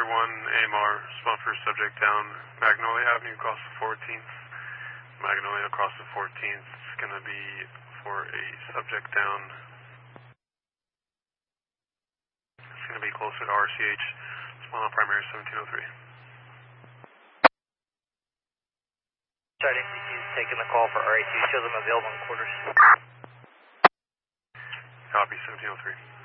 AMR, respond for subject down Magnolia Avenue across the 14th. Magnolia across the 14th. It's going to be for a subject down. It's going to be closer to RCH. Respond on primary 1703. Starting CT is taking the call for RA2. Show them available in quarters. Copy 1703.